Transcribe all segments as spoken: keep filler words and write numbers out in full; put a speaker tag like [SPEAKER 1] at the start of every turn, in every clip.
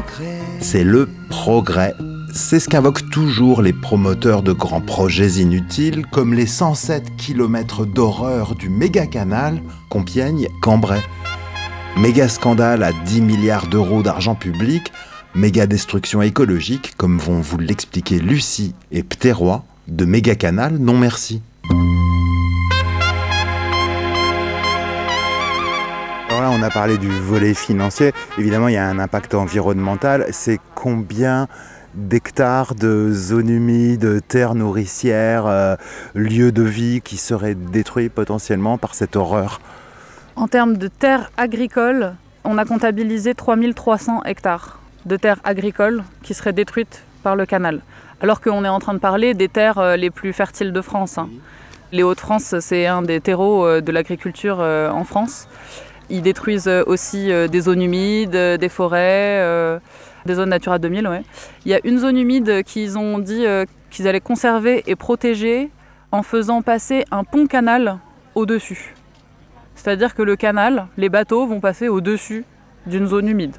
[SPEAKER 1] c'est le progrès. C'est ce qu'invoquent toujours les promoteurs de grands projets inutiles, comme les cent sept kilomètres d'horreur du méga-canal Compiègne-Cambrai. Méga scandale à dix milliards d'euros d'argent public, méga destruction écologique, comme vont vous l'expliquer Lucie et Ptérois, de méga canal non merci.
[SPEAKER 2] Alors là, on a parlé du volet financier. Évidemment, il y a un impact environnemental. C'est combien d'hectares de zones humides, terres nourricières, euh, lieux de vie qui seraient détruits potentiellement par cette horreur?
[SPEAKER 3] En termes de terres agricoles, on a comptabilisé trois mille trois cents hectares de terres agricoles qui seraient détruites par le canal. Alors qu'on est en train de parler des terres les plus fertiles de France. Hein. Les Hauts-de-France, c'est un des terreaux de l'agriculture en France. Ils détruisent aussi des zones humides, des forêts, des zones Natura deux mille. Ouais. Il y a une zone humide qu'ils ont dit qu'ils allaient conserver et protéger en faisant passer un pont-canal au-dessus. C'est-à-dire que le canal, les bateaux vont passer au-dessus d'une zone humide.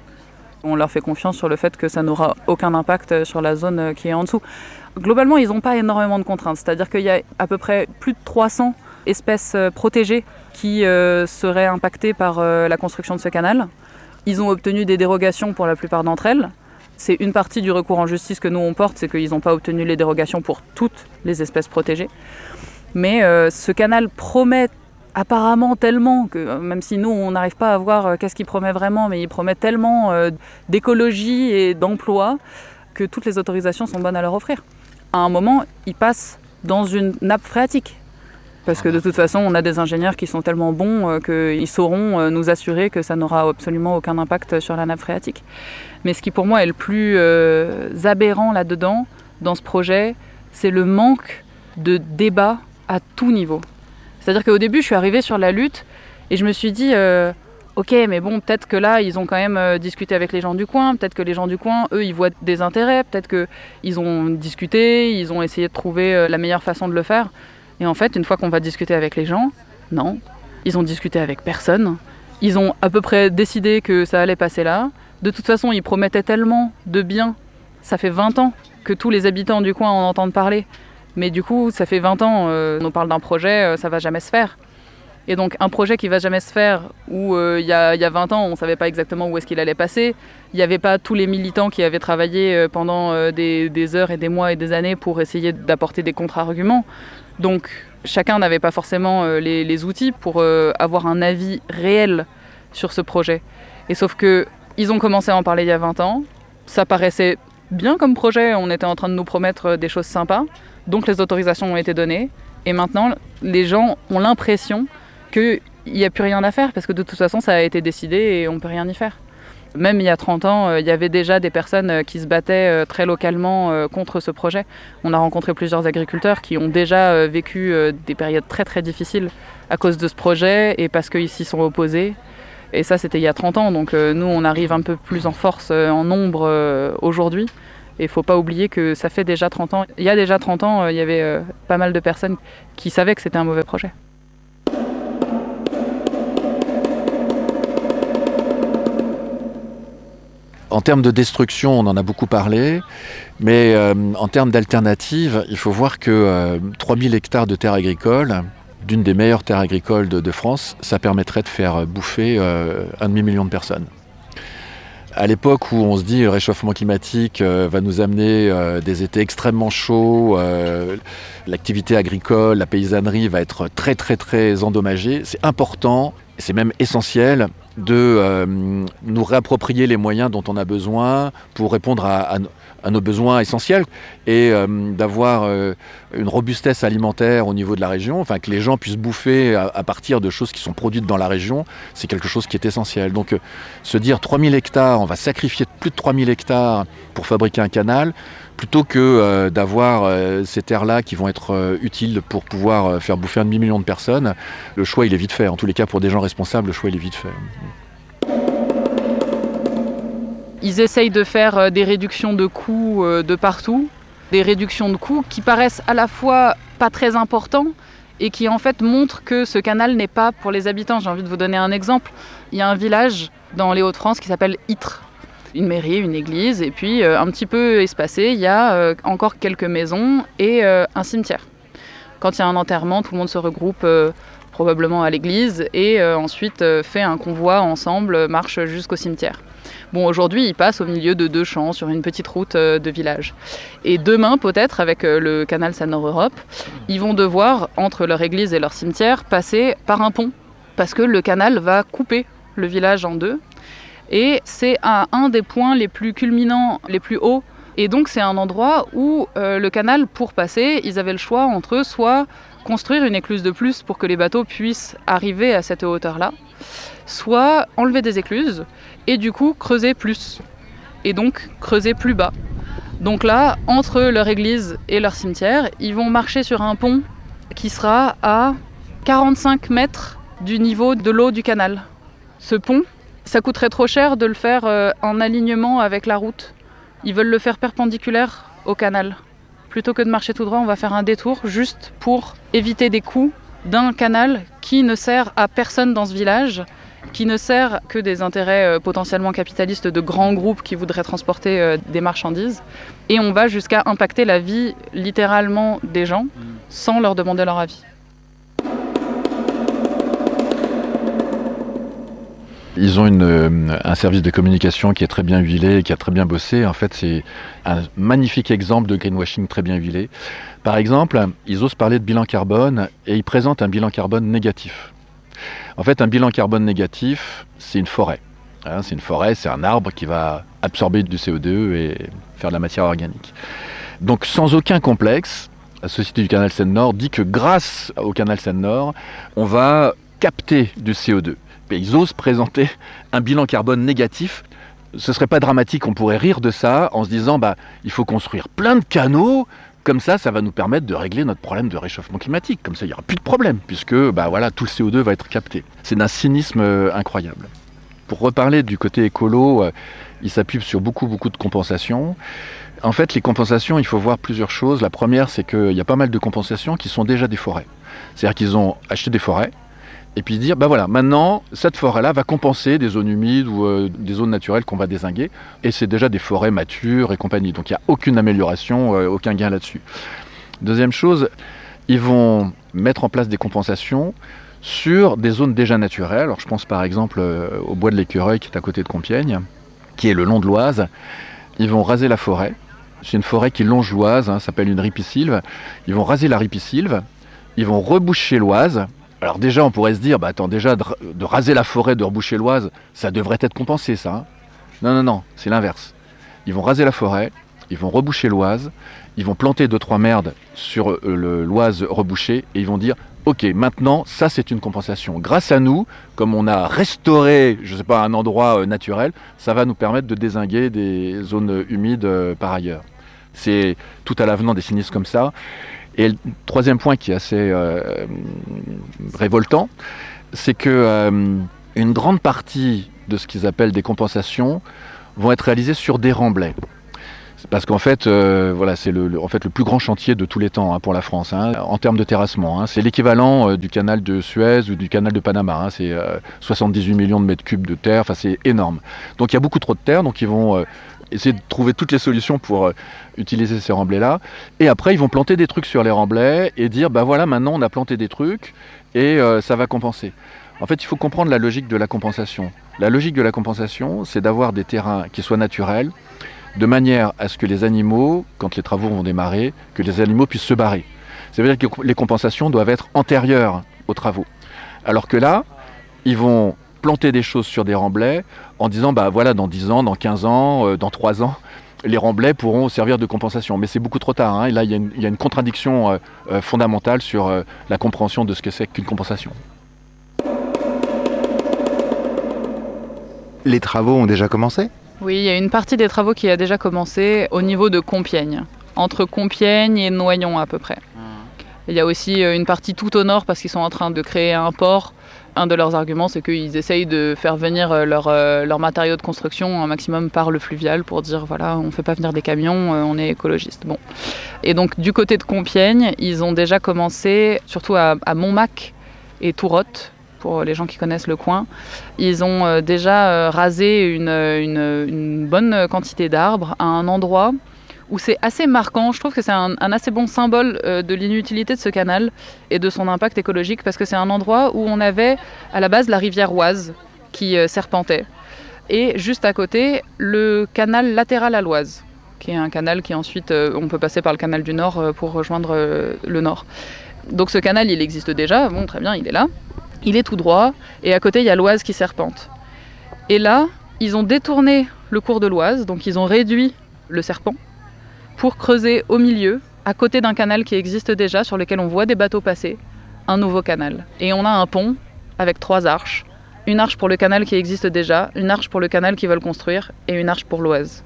[SPEAKER 3] On leur fait confiance sur le fait que ça n'aura aucun impact sur la zone qui est en dessous. Globalement, ils n'ont pas énormément de contraintes. C'est-à-dire qu'il y a à peu près plus de trois cents espèces protégées qui euh, seraient impactées par euh, la construction de ce canal. Ils ont obtenu des dérogations pour la plupart d'entre elles. C'est une partie du recours en justice que nous on porte, c'est qu'ils n'ont pas obtenu les dérogations pour toutes les espèces protégées. Mais euh, ce canal promet apparemment tellement, que même si nous on n'arrive pas à voir euh, qu'est-ce qu'il promet vraiment, mais il promet tellement euh, d'écologie et d'emploi que toutes les autorisations sont bonnes à leur offrir. À un moment, ils passent dans une nappe phréatique. Parce que de toute façon, on a des ingénieurs qui sont tellement bons euh, qu'ils sauront euh, nous assurer que ça n'aura absolument aucun impact sur la nappe phréatique. Mais ce qui pour moi est le plus euh, aberrant là-dedans, dans ce projet, c'est le manque de débat à tout niveau. C'est-à-dire qu'au début, je suis arrivée sur la lutte et je me suis dit, euh, ok, mais bon, peut-être que là, ils ont quand même euh, discuté avec les gens du coin, peut-être que les gens du coin, eux, ils voient des intérêts, peut-être qu'ils ont discuté, ils ont essayé de trouver euh, la meilleure façon de le faire. Et en fait, une fois qu'on va discuter avec les gens, non, ils ont discuté avec personne. Ils ont à peu près décidé que ça allait passer là. De toute façon, ils promettaient tellement de bien. Ça fait vingt ans que tous les habitants du coin en entendent parler. Mais du coup, ça fait vingt ans, euh, on parle d'un projet, euh, ça va jamais se faire. Et donc, un projet qui va jamais se faire, où euh, il y a, y a vingt ans, on savait pas exactement où est-ce qu'il allait passer. Il n'y avait pas tous les militants qui avaient travaillé euh, pendant euh, des, des heures et des mois et des années pour essayer d'apporter des contre-arguments. Donc, chacun n'avait pas forcément euh, les, les outils pour euh, avoir un avis réel sur ce projet. Et sauf que ils ont commencé à en parler il y a vingt ans. Ça paraissait bien comme projet, on était en train de nous promettre des choses sympas. Donc les autorisations ont été données. Et maintenant, les gens ont l'impression qu'il n'y a plus rien à faire parce que de toute façon, ça a été décidé et on ne peut rien y faire. Même il y a trente ans, euh, il y avait déjà des personnes euh, qui se battaient euh, très localement euh, contre ce projet. On a rencontré plusieurs agriculteurs qui ont déjà euh, vécu euh, des périodes très très difficiles à cause de ce projet et parce qu'ils s'y sont opposés. Et ça, c'était il y a trente ans. Donc euh, nous, on arrive un peu plus en force, euh, en nombre euh, aujourd'hui. Et il ne faut pas oublier que ça fait déjà trente ans. Il y a déjà trente ans, euh, il y avait euh, pas mal de personnes qui savaient que c'était un mauvais projet.
[SPEAKER 4] En termes de destruction, on en a beaucoup parlé, mais euh, en termes d'alternatives, il faut voir que euh, trois mille hectares de terres agricoles, d'une des meilleures terres agricoles de, de France, ça permettrait de faire bouffer euh, un demi-million de personnes. À l'époque où on se dit le réchauffement climatique euh, va nous amener euh, des étés extrêmement chauds, euh, l'activité agricole, la paysannerie va être très très très endommagée, c'est important, c'est même essentiel de euh, nous réapproprier les moyens dont on a besoin pour répondre à, à, à nos besoins essentiels et euh, d'avoir euh, une robustesse alimentaire au niveau de la région, enfin que les gens puissent bouffer à, à partir de choses qui sont produites dans la région, c'est quelque chose qui est essentiel. Donc euh, se dire trois mille hectares, on va sacrifier plus de trois mille hectares pour fabriquer un canal, plutôt que euh, d'avoir euh, ces terres-là qui vont être euh, utiles pour pouvoir euh, faire bouffer un demi-million de personnes, le choix il est vite fait. En tous les cas, pour des gens responsables, le choix il est vite fait.
[SPEAKER 3] Ils essayent de faire des réductions de coûts de partout, des réductions de coûts qui paraissent à la fois pas très importants et qui en fait montrent que ce canal n'est pas pour les habitants. J'ai envie de vous donner un exemple. Il y a un village dans les Hauts-de-France qui s'appelle Ytre. une mairie, une église, et puis euh, un petit peu espacé, il y a euh, encore quelques maisons et euh, un cimetière. Quand il y a un enterrement, tout le monde se regroupe euh, probablement à l'église et euh, ensuite euh, fait un convoi ensemble, marche jusqu'au cimetière. Bon, aujourd'hui, ils passent au milieu de deux champs sur une petite route euh, de village. Et demain, peut-être, avec euh, le canal Seine-Nord-Europe, ils vont devoir, entre leur église et leur cimetière, passer par un pont. Parce que le canal va couper le village en deux. Et c'est à un des points les plus culminants, les plus hauts. Et donc, c'est un endroit où euh, le canal, pour passer, ils avaient le choix entre soit construire une écluse de plus pour que les bateaux puissent arriver à cette hauteur-là, soit enlever des écluses et du coup creuser plus, et donc creuser plus bas. Donc là, entre leur église et leur cimetière, ils vont marcher sur un pont qui sera à quarante-cinq mètres du niveau de l'eau du canal. Ce pont, ça coûterait trop cher de le faire en alignement avec la route. Ils veulent le faire perpendiculaire au canal. Plutôt que de marcher tout droit, on va faire un détour juste pour éviter des coûts d'un canal qui ne sert à personne dans ce village, qui ne sert que des intérêts euh, potentiellement capitalistes de grands groupes qui voudraient transporter euh, des marchandises. Et on va jusqu'à impacter la vie littéralement des gens sans leur demander leur avis.
[SPEAKER 4] Ils ont une, un service de communication qui est très bien huilé, qui a très bien bossé. En fait, c'est un magnifique exemple de greenwashing très bien huilé. Par exemple, ils osent parler de bilan carbone et ils présentent un bilan carbone négatif. En fait, un bilan carbone négatif, c'est une forêt. Hein, c'est une forêt, c'est un arbre qui va absorber du C O deux et faire de la matière organique. Donc, sans aucun complexe, la Société du Canal Seine-Nord dit que grâce au Canal Seine-Nord, on va capter du C O deux. Et ils osent présenter un bilan carbone négatif. Ce ne serait pas dramatique, on pourrait rire de ça en se disant bah, il faut construire plein de canaux, comme ça, ça va nous permettre de régler notre problème de réchauffement climatique. Comme ça, il n'y aura plus de problème, puisque bah, voilà, tout le C O deux va être capté. C'est d'un cynisme euh, incroyable. Pour reparler du côté écolo, euh, il s'appuie sur beaucoup, beaucoup de compensations. En fait, les compensations, il faut voir plusieurs choses. La première, c'est qu'il y a pas mal de compensations qui sont déjà des forêts. C'est-à-dire qu'ils ont acheté des forêts, et puis dire, ben voilà, maintenant, cette forêt-là va compenser des zones humides ou euh, des zones naturelles qu'on va dézinguer, et c'est déjà des forêts matures et compagnie. Donc il n'y a aucune amélioration, euh, aucun gain là-dessus. Deuxième chose, ils vont mettre en place des compensations sur des zones déjà naturelles. Alors je pense par exemple euh, au bois de l'Écureuil qui est à côté de Compiègne, qui est le long de l'Oise. Ils vont raser la forêt. C'est une forêt qui longe l'Oise, hein, ça s'appelle une ripisylve. Ils vont raser la ripisylve, ils vont reboucher l'Oise. Alors déjà, on pourrait se dire, bah attends, déjà, de, de raser la forêt, de reboucher l'Oise, ça devrait être compensé, ça. Hein. Non, non, non, c'est l'inverse. Ils vont raser la forêt, ils vont reboucher l'Oise, ils vont planter deux, trois merdes sur euh, le, l'Oise rebouchée, et ils vont dire, ok, maintenant, ça c'est une compensation. Grâce à nous, comme on a restauré, je sais pas, un endroit euh, naturel, ça va nous permettre de dézinguer des zones humides euh, par ailleurs. C'est tout à l'avenant des sinistres comme ça. Et le troisième point qui est assez euh, révoltant, c'est que euh, une grande partie de ce qu'ils appellent des compensations vont être réalisées sur des remblais. C'est parce qu'en fait, euh, voilà, c'est le, le, en fait le plus grand chantier de tous les temps hein, pour la France, hein, en termes de terrassement. Hein. C'est l'équivalent euh, du canal de Suez ou du canal de Panama. Hein. C'est euh, soixante-dix-huit millions de mètres cubes de terre, enfin c'est énorme. Donc il y a beaucoup trop de terre, donc ils vont... Euh, essayer de trouver toutes les solutions pour euh, utiliser ces remblais-là. Et après, ils vont planter des trucs sur les remblais et dire, bah voilà, maintenant on a planté des trucs et euh, ça va compenser. En fait, il faut comprendre la logique de la compensation. La logique de la compensation, c'est d'avoir des terrains qui soient naturels, de manière à ce que les animaux, quand les travaux vont démarrer, que les animaux puissent se barrer. Ça veut dire que les compensations doivent être antérieures aux travaux. Alors que là, ils vont planter des choses sur des remblais en disant bah voilà dans dix ans, dans quinze ans, euh, dans trois ans, les remblais pourront servir de compensation. Mais c'est beaucoup trop tard. Hein. Et là, il y, y a une contradiction euh, euh, fondamentale sur euh, la compréhension de ce que c'est qu'une compensation.
[SPEAKER 2] Les travaux ont déjà commencé ?
[SPEAKER 3] Oui, il y a une partie des travaux qui a déjà commencé au niveau de Compiègne, entre Compiègne et Noyon à peu près. Il y a aussi une partie tout au nord parce qu'ils sont en train de créer un port. Un de leurs arguments, c'est qu'ils essayent de faire venir leurs leur matériaux de construction un maximum par le fluvial pour dire voilà, on ne fait pas venir des camions, on est écologiste. Bon. Et donc du côté de Compiègne, ils ont déjà commencé, surtout à, à Montmac et Tourotte, pour les gens qui connaissent le coin. Ils ont euh, déjà euh, rasé une, une, une bonne quantité d'arbres à un endroit où c'est assez marquant. Je trouve que c'est un, un assez bon symbole euh, de l'inutilité de ce canal et de son impact écologique, parce que c'est un endroit où on avait à la base la rivière Oise qui euh, serpentait, et juste à côté le canal latéral à l'Oise, qui est un canal qui ensuite, euh, on peut passer par le canal du Nord euh, pour rejoindre euh, le Nord. Donc ce canal, il existe déjà, bon très bien, il est là, il est tout droit, et à côté il y a l'Oise qui serpente. Et là, ils ont détourné le cours de l'Oise, donc ils ont réduit le serpent pour creuser au milieu, à côté d'un canal qui existe déjà, sur lequel on voit des bateaux passer, un nouveau canal. Et on a un pont avec trois arches, une arche pour le canal qui existe déjà, une arche pour le canal qu'ils veulent construire, et une arche pour l'Oise.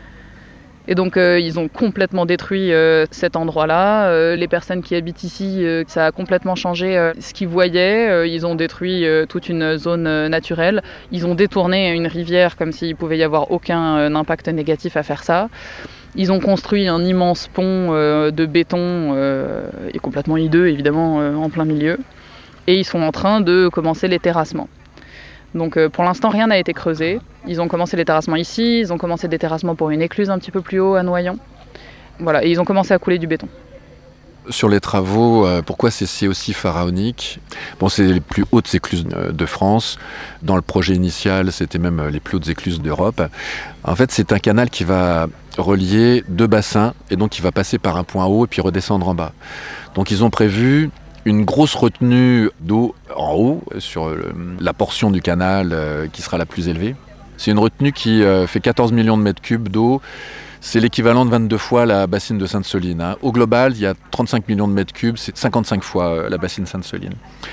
[SPEAKER 3] Et donc euh, ils ont complètement détruit euh, cet endroit-là. Euh, les personnes qui habitent ici, euh, ça a complètement changé euh, ce qu'ils voyaient. Euh, ils ont détruit euh, toute une zone euh, naturelle. Ils ont détourné une rivière comme s'il pouvait y avoir aucun euh, impact négatif à faire ça. Ils ont construit un immense pont euh, de béton, euh, et complètement hideux évidemment, euh, en plein milieu. Et ils sont en train de commencer les terrassements. Donc euh, pour l'instant, rien n'a été creusé. Ils ont commencé les terrassements ici, ils ont commencé des terrassements pour une écluse un petit peu plus haut à Noyon. Voilà, et ils ont commencé à couler du béton.
[SPEAKER 4] Sur les travaux, euh, pourquoi c'est, c'est aussi pharaonique ? Bon, c'est les plus hautes écluses de France. Dans le projet initial, c'était même les plus hautes écluses d'Europe. En fait, c'est un canal qui va relier deux bassins, et donc il va passer par un point haut et puis redescendre en bas. Donc ils ont prévu une grosse retenue d'eau en haut, sur le, la portion du canal euh, qui sera la plus élevée. C'est une retenue qui euh, fait quatorze millions de mètres cubes d'eau. C'est l'équivalent de vingt-deux fois la bassine de Sainte-Soline. Hein. Au global, il y a trente-cinq millions de mètres cubes, c'est cinquante-cinq fois euh, la bassine Sainte-Soline.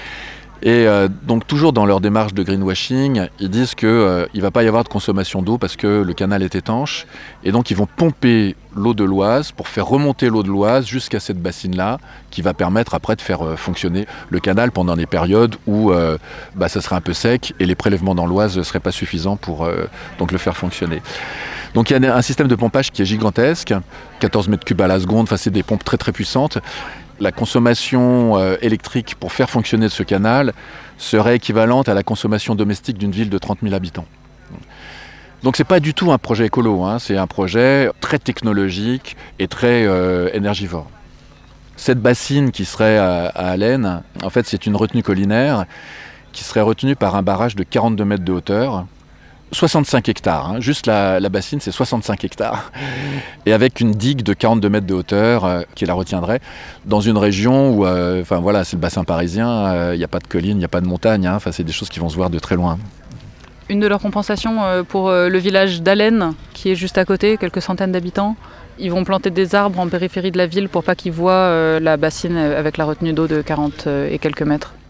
[SPEAKER 4] Et euh, donc toujours dans leur démarche de greenwashing, ils disent qu'il euh, ne va pas y avoir de consommation d'eau parce que le canal est étanche. Et donc ils vont pomper l'eau de l'Oise pour faire remonter l'eau de l'Oise jusqu'à cette bassine-là, qui va permettre après de faire euh, fonctionner le canal pendant les périodes où euh, bah, ça serait un peu sec et les prélèvements dans l'Oise ne seraient pas suffisants pour euh, donc le faire fonctionner. Donc il y a un système de pompage qui est gigantesque, quatorze mètres cubes à la seconde, enfin, c'est des pompes très très puissantes. La consommation euh, électrique pour faire fonctionner ce canal serait équivalente à la consommation domestique d'une ville de trente mille habitants. Donc c'est pas du tout un projet écolo, hein, c'est un projet très technologique et très euh, énergivore. Cette bassine qui serait à, à Allen, en fait c'est une retenue collinaire qui serait retenue par un barrage de quarante-deux mètres de hauteur, soixante-cinq hectares, hein. Juste la, la bassine c'est soixante-cinq hectares, et avec une digue de quarante-deux mètres de hauteur euh, qui la retiendrait dans une région où, euh, enfin voilà, c'est le bassin parisien, il euh, n'y a pas de collines, il n'y a pas de montagnes, hein, c'est des choses qui vont se voir de très loin.
[SPEAKER 3] Une de leurs compensations euh, pour euh, le village d'Allen, qui est juste à côté, quelques centaines d'habitants, ils vont planter des arbres en périphérie de la ville pour pas qu'ils voient euh, la bassine avec la retenue d'eau de quarante et quelques mètres.